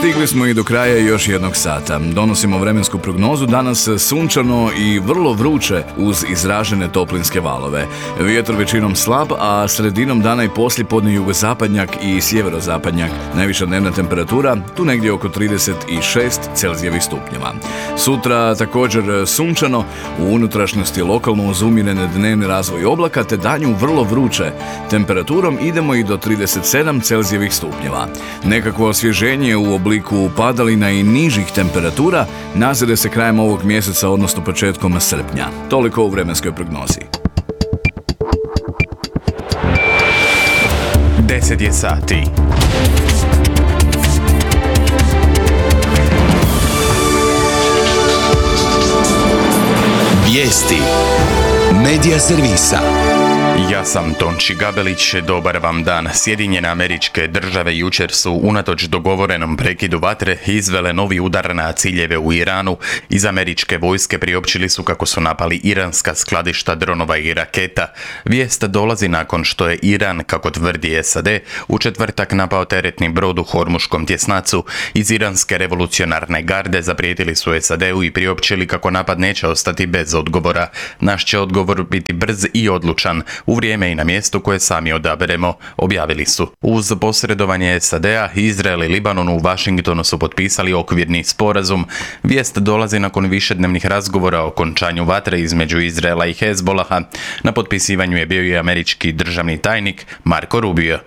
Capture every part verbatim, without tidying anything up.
Stigli smo i do kraja još jednog sata. Donosimo vremensku prognozu, danas sunčano i vrlo vruće uz izražene toplinske valove. Vjetar većinom slab, a sredinom dana i poslijepodne jugozapadnjak i sjeverozapadnjak. Najviša dnevna temperatura tu negdje oko trideset šest Celzijevih stupnjeva. Sutra također sunčano, u unutrašnjosti lokalno uz umjerene dnevni razvoj oblaka te danju vrlo vruće. Temperaturom idemo i do trideset sedam Celzijevih stupnjeva. Nekakvo osvježenje u obliku padalina i nižih temperatura nazire se krajem ovog mjeseca, odnosno početkom srpnja. Toliko u vremenskoj prognozi. deset je sati. Vijesti Medija servisa. Ja sam Tonči Gabelić, dobar vam dan. Sjedinjene Američke Države jučer su unatoč dogovorenom prekidu vatre izvele novi udar na ciljeve u Iranu. Iz američke vojske priopćili su kako su napali iranska skladišta dronova i raketa. Vijest dolazi nakon što je Iran, kako tvrdi S A D, u četvrtak napao teretni brod u Hormuškom tjesnacu. Iz iranske revolucionarne garde zaprijetili su S A D-u i priopćili kako napad neće ostati bez odgovora. Naš će odgovor biti brz i odlučan, u vrijeme i na mjestu koje sami odaberemo, objavili su. Uz posredovanje S A D-a, Izrael i Libanon u Washingtonu su potpisali okvirni sporazum. Vijest dolazi nakon višednevnih razgovora o okončanju vatre između Izraela i Hezbolaha. Na potpisivanju je bio i američki državni tajnik Marco Rubio.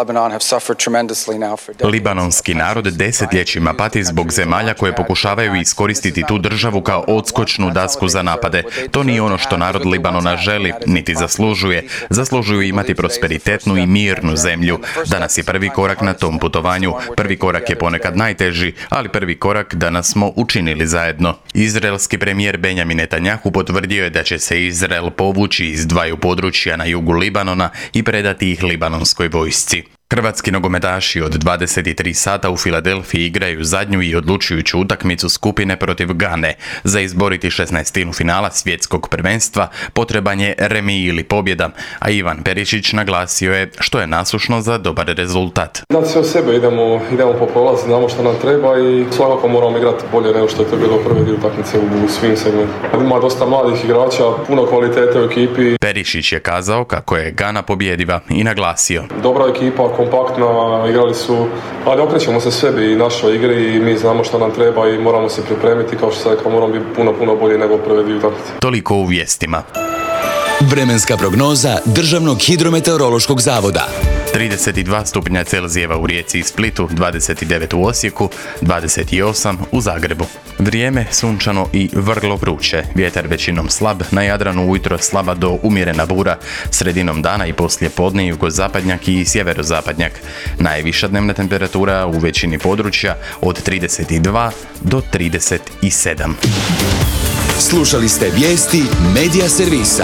Libanonski narod desetljećima pati zbog zemalja koje pokušavaju iskoristiti tu državu kao odskočnu dasku za napade. To nije ono što narod Libanona želi, niti zaslužuje. Zaslužuju imati prosperitetnu i mirnu zemlju. Danas je prvi korak na tom putovanju. Prvi korak je ponekad najteži, ali prvi korak danas smo učinili zajedno. Izraelski premijer Benjamin Netanjahu potvrdio je da će se Izrael povući iz dvaju područja na jugu Libanona i predati ih libanonskoj vojsci. Hrvatski nogometaši od dvadeset tri sata u Filadelfiji igraju zadnju i odlučujuću utakmicu skupine protiv Gane. Za izboriti šesnaestinu finala svjetskog prvenstva potreban je remi ili pobjeda, a Ivan Perišić naglasio je što je nasušno za dobar rezultat. Dati sve od sebe, idemo, idemo po prolaz, znamo što nam treba i svakako moramo igrati bolje nego što je to bilo prve dvije utakmice u svim segmentima. Ima dosta mladih igrača, puno kvalitete u ekipi. Perišić je kazao kako je Gana pobjediva i naglasio: dobra ekipa, kompaktno, igrali su, ali okrećemo se sebi i našoj igri i mi znamo što nam treba i moramo se pripremiti, kao što sam rekao, moramo biti puno, puno bolji nego prve dvije utakmice. Toliko u vijestima. Vremenska prognoza Državnog hidrometeorološkog zavoda. trideset dva stupnja Celzijeva u Rijeci i Splitu, dvadeset devet u Osijeku, dvadeset osam u Zagrebu. Vrijeme sunčano i vrlo vruće. Vjetar većinom slab, na Jadranu ujutro slaba do umjerena bura, sredinom dana i poslije podne jugozapadnjak i sjeverozapadnjak. Najviša dnevna temperatura u većini područja od trideset dva do trideset sedam. Slušali ste vijesti Medija servisa.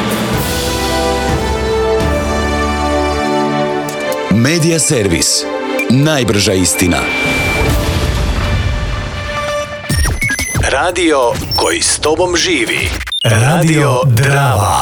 Medija servis. Najbrža istina. Radio koji s tobom živi. Radio Drava.